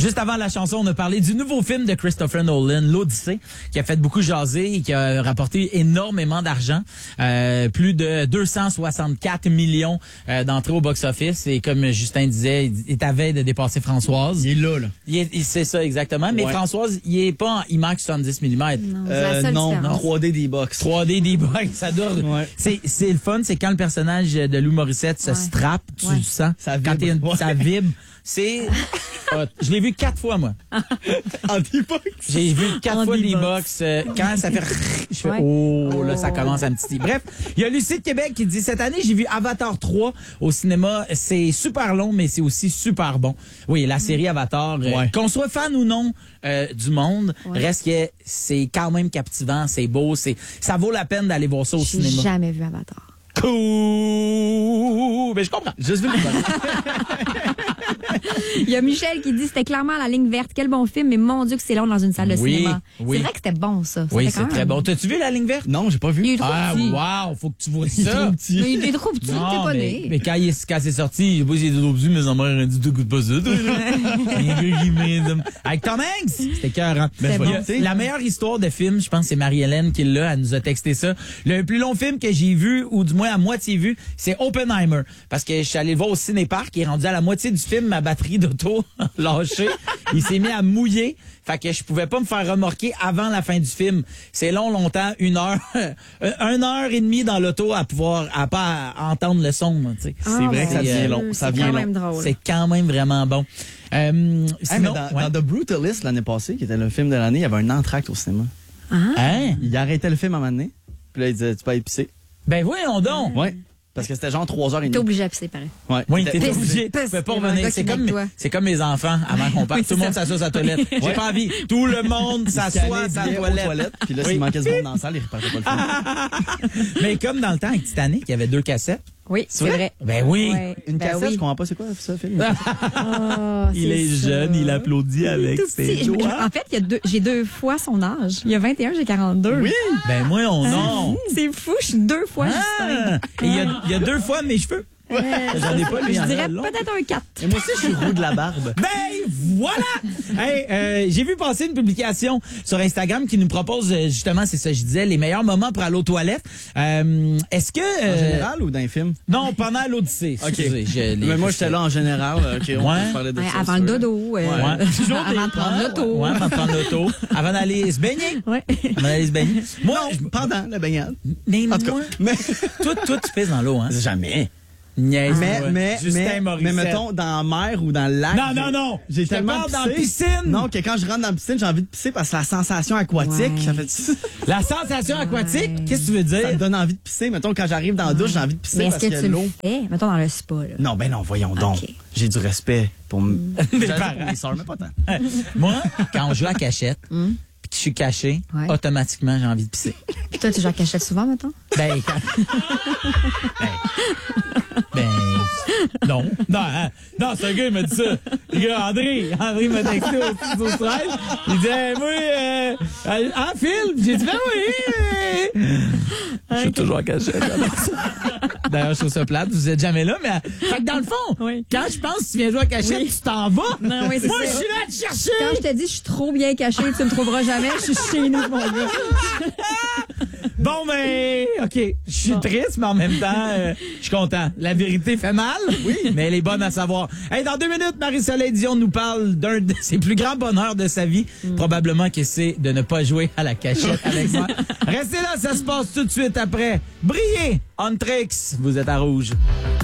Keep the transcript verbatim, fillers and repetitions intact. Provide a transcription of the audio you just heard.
Juste avant la chanson, on a parlé du nouveau film de Christopher Nolan, l'Odyssée, qui a fait beaucoup jaser et qui a rapporté énormément d'argent. Euh, plus de deux cent soixante-quatre millions euh, d'entrées au box-office. Et comme Justin disait, il est à veille de dépasser Françoise. Il est là, là. Il est, il, c'est ça, exactement. Mais ouais. Françoise, il est pas en IMAX soixante-dix millimètres. Non, Euh, la non, différence. trois D D-Box. trois D D-Box, ça doit... Ouais. C'est, c'est le fun, c'est quand le personnage de Lou Morissette se Ouais. strappe, tu Ouais. le sens. Ça Quand vibre. t'es- Ouais. ça vibre. C'est... hot. Je l'ai vu quatre fois, moi. En D-Box. J'ai vu quatre En fois D-Box. D-Box. Euh, quand ça fait... Je fais... Ouais. Oh, là, ça Oh. commence à me titiller. Bref, il y a Lucie de Québec qui dit, cette année, j'ai vu Avatar trois au cinéma. C'est super long, mais c'est aussi super bon. Oui, la série Avatar, euh, Ouais. qu'on soit fan ou non euh, du monde, Ouais. reste que c'est quand même captivant, c'est beau, c'est ça vaut la peine d'aller voir ça au J'ai cinéma. jamais vu Avatar. Cool! Mais je comprends. Juste vu le fun. Il y a Michel qui dit c'était clairement la ligne verte. Quel bon film, mais mon Dieu que c'est long dans une salle de Oui, cinéma. oui. C'est vrai que c'était bon, ça. Ça Oui, fait c'est quand très même- bon. T'as-tu vu la ligne verte? Non, j'ai pas vu. Il est trop Ah, petit. wow! Faut que tu vois Il est ça. trop petit. Mais il est trop petit, t'es Non, pas mais, né. mais quand, il est, quand c'est sorti, je sais pas s'il était trop petit, mais sa mère a dit, t'écoutes pas ça, toi, là. Un gars qui met- Avec Tom Hanks! C'était cœur, C'était bon. La meilleure histoire de film, je pense, c'est Marie-Hélène qui l'a, elle nous a texté ça. Le plus long film que j'ai vu, ou du moins à moitié vu, c'est Oppenheimer. Parce que je suis allé le voir au cinéparc, il est rendu à la moitié du film, ma batterie d'auto lâchée. Il s'est mis à mouiller. Fait que je pouvais pas me faire remorquer avant la fin du film. C'est long, longtemps, une heure, une heure et demie dans l'auto à pouvoir, à pas entendre le son, tu sais. Ah, C'est vrai que ça mon devient Dieu, long. Ça c'est devient quand long. même drôle. C'est quand même vraiment bon. Euh, Hey, sinon, mais dans, ouais. dans The Brutalist, l'année passée, qui était le film de l'année, il y avait un entracte au cinéma. Hein? Il arrêtait le film à un moment donné. Puis là, il disait, tu peux aller pisser. Ben voyons donc. Ouais. Parce que c'était genre trois heures et T'es demie. obligé à pisser, pareil. Ouais. Oui, C'était- t'es Pisse, obligé. Tu pisse. peux pas Il y a un revenir. gars C'est qui comme, met toi. c'est comme mes enfants avant qu'on parte. Oui, Tout le monde c'est ça. s'assoit à sa toilette. J'ai pas envie. Tout le monde Il s'assoit scannait à sa bien aux toilette. toilettes. Puis là, Oui. s'il manquait de monde dans la salle, il repartait pas le film. Mais comme dans le temps avec Titanic, il y avait deux cassettes. Oui, c'est vrai. Ben oui. Ouais. Une Ben cassette, oui. je comprends pas c'est quoi ça, film. Ah, Il c'est est ça. jeune, il applaudit avec Tout ses petit. Je- doigts. En fait, il y a deux, j'ai deux fois son âge. Il y a vingt et un, j'ai quarante-deux. Oui! Ben moi, on non. C'est fou, je suis deux fois Justin. Ah! Et il y a, il y a deux fois mes cheveux. Euh, J'en ai pas, lui, il Je en a dirais long. peut-être un quatre. Et moi aussi, je suis roux de la barbe. Ben voilà! Hey, euh, j'ai vu passer une publication sur Instagram qui nous propose euh, justement, c'est ça je disais, les meilleurs moments pour aller aux toilettes. Euh, est-ce que... En euh, général ou dans les films? Non, pendant l'Odyssée. Ok. Excusez, je l'ai- Mais moi, j'étais là en général. OK, on Ouais. peut parler de Ouais, ça. avant si le tu veux. dodo. euh, Ouais. Toujours des- avant de prendre l'auto. Ouais, avant de prendre l'auto. Avant d'aller se baigner. Ouais. Avant d'aller se baigner. Moi, Non, je- pendant la baignade. mais En tout moi, cas, mais... toi, toi, tu pèses dans l'eau, hein? Jamais. Niaise, Mais, toi. mais, Justin mais, Morissette. mais mettons, dans la mer ou dans le lac. Non, non, non. J'ai Je te tellement parle pissé. dans la piscine. Non, que quand je rentre dans la piscine, j'ai envie de pisser parce que la sensation aquatique, Ouais. ça fait La sensation aquatique, Ouais. qu'est-ce que tu veux dire? ça me donne envie de pisser. Mettons, quand j'arrive dans la douche, j'ai envie de pisser Mais est-ce parce que que, tu le l'eau. fais? Mettons dans le spa, là. Non, ben non, voyons donc. Ok. J'ai du respect pour m- Mes J'allais dire parents. pour mes sœurs, mais pas tant. Moi, quand on joue à cachette, puis que je suis caché, Ouais. automatiquement, j'ai envie de pisser. Puis toi, tu joues à cachette souvent, mettons? Ben, quand... ben, ben, non. Non, hein. Non, c'est un gars, il m'a dit ça. Le gars, André, André m'a texté au six au treize. Il dit, hey, moi, euh, euh, en film. J'ai dit, ben oui. Je suis toujours en cachette. D'ailleurs, je trouve ça plate. Vous êtes jamais là, mais fait que dans le fond, Oui. quand je pense que tu viens jouer à cachette, Oui. tu t'en vas. Non, oui, c'est moi, ça. je suis là à te chercher. Quand je te dis je suis trop bien caché, tu me trouveras jamais, je suis chez nous, mon gars. Bon, ben, OK. Je suis triste, mais en même temps, euh, je suis content. La vérité fait mal, oui, mais elle est bonne à savoir. Hey, dans deux minutes, Marie-Soleil Dion nous parle d'un de ses plus grands bonheurs de sa vie. Probablement que c'est de ne pas jouer à la cachette avec moi. Restez là, ça se passe tout de suite après. Brillez, Huntrix, vous êtes à rouge.